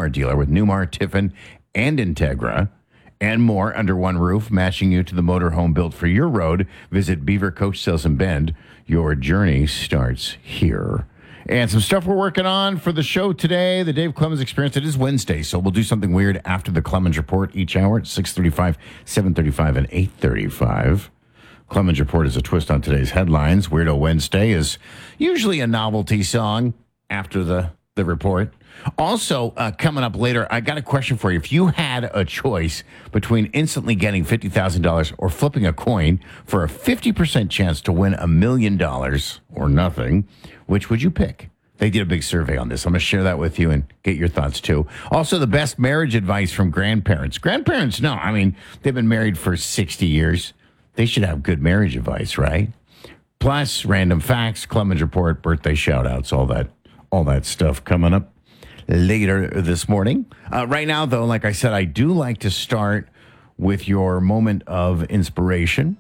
Newmar dealer with Newmar, Tiffin, and Integra. And more under one roof, matching you to the motorhome built for your road. Visit Beaver Coach Sales in Bend. Your journey starts here. And some stuff we're working on for the show today, the Dave Clemens Experience. It is Wednesday, so we'll do something weird after the Clemens Report each hour at 6:35, 7:35, and 8:35. Clemens Report is a twist on today's headlines. Weirdo Wednesday is usually a novelty song after the report. Also, coming up later, I got a question for you. If you had a choice between instantly getting $50,000 or flipping a coin for a 50% chance to win $1 million or nothing, which would you pick? They did a big survey on this. I'm going to share that with you and get your thoughts, too. Also, the best marriage advice from grandparents. Grandparents, no, I mean, they've been married for 60 years. They should have good marriage advice, right? Plus, random facts, Clemens Report, birthday shout-outs, all that stuff coming up later this morning. Right now, though, like I said, I do like to start with your moment of inspiration.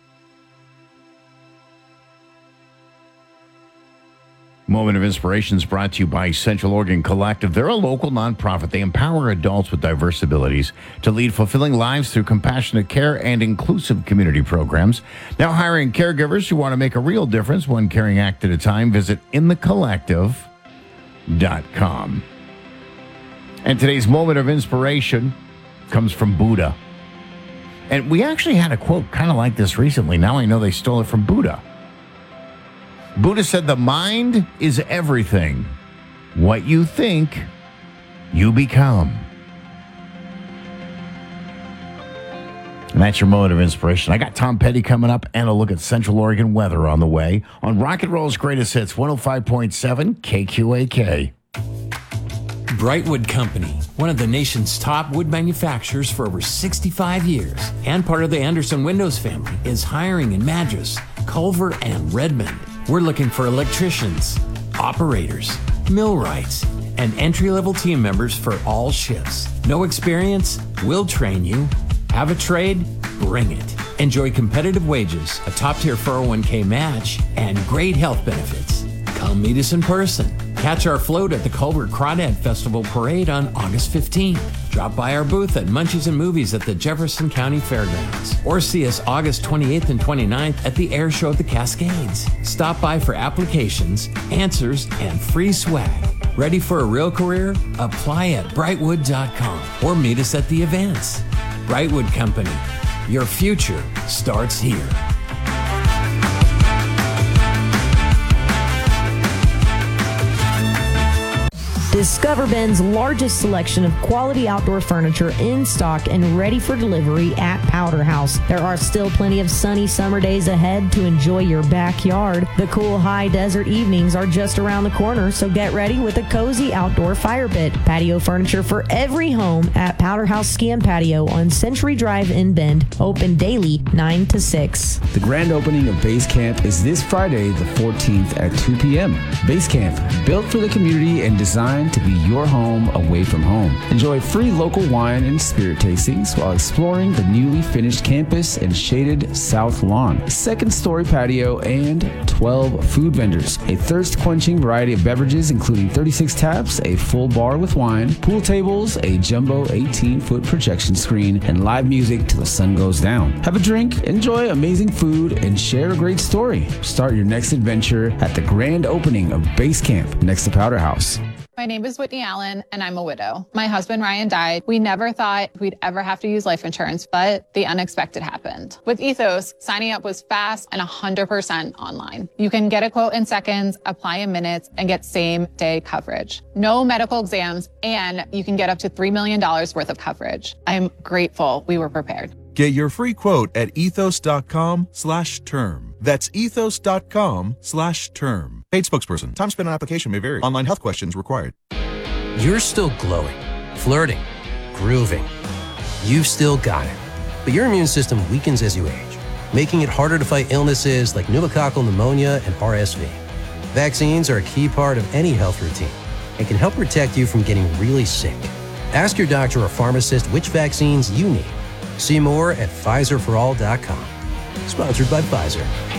Moment of Inspiration is brought to you by Central Oregon Collective. They're a local nonprofit. They empower adults with diverse abilities to lead fulfilling lives through compassionate care and inclusive community programs. Now hiring caregivers who want to make a real difference, one caring act at a time. Visit inthecollective.com. And today's moment of inspiration comes from Buddha. And we actually had a quote kind of like this recently. Now I know they stole it from Buddha. Buddha said, "The mind is everything. What you think, you become." And that's your moment of inspiration. I got Tom Petty coming up and a look at Central Oregon weather on the way on Rock and Roll's Greatest Hits, 105.7 KQAK. Brightwood Company, one of the nation's top wood manufacturers for over 65 years, and part of the Anderson Windows family, is hiring in Madras, Culver, and Redmond. We're looking for electricians, operators, millwrights, and entry-level team members for all shifts. No experience? We'll train you. Have a trade? Bring it. Enjoy competitive wages, a top-tier 401k match, and great health benefits. Come meet us in person. Catch our float at the Culver Crawdad Festival Parade on August 15th. Drop by our booth at Munchies and Movies at the Jefferson County Fairgrounds. Or see us August 28th and 29th at the Air Show at the Cascades. Stop by for applications, answers, and free swag. Ready for a real career? Apply at brightwood.com or meet us at the events. Brightwood Company. Your future starts here. Discover Ben's largest selection of quality outdoor furniture in stock and ready for delivery at Powder House. There are still plenty of sunny summer days ahead to enjoy your backyard. The cool high desert evenings are just around the corner, so get ready with a cozy outdoor fire pit. Patio furniture for every home at Powder House Ski and Patio on Century Drive in Bend. Open daily 9 to 6. The grand opening of Base Camp is this Friday, the 14th at 2 p.m. Base Camp, built for the community and designed to be your home away from home. Enjoy free local wine and spirit tastings while exploring the newly finished campus and shaded south lawn. Second-story patio and 12 food vendors. A thirst-quenching variety of beverages including 36 taps, a full bar with wine, pool tables, a jumbo 18-foot projection screen, and live music till the sun goes down. Have a drink, enjoy amazing food, and share a great story. Start your next adventure at the grand opening of Base Camp next to Powder House. My name is Whitney Allen, and I'm a widow. My husband, Ryan, died. We never thought we'd ever have to use life insurance, but the unexpected happened. With Ethos, signing up was fast and 100% online. You can get a quote in seconds, apply in minutes, and get same-day coverage. No medical exams, and you can get up to $3 million worth of coverage. I'm grateful we were prepared. Get your free quote at ethos.com/term. That's ethos.com/term. Paid spokesperson. Time spent on application may vary. Online health questions required. You're still glowing, flirting, grooving. You've still got it. But your immune system weakens as you age, making it harder to fight illnesses like pneumococcal pneumonia and RSV. Vaccines are a key part of any health routine and can help protect you from getting really sick. Ask your doctor or pharmacist which vaccines you need. See more at PfizerForAll.com. Sponsored by Pfizer.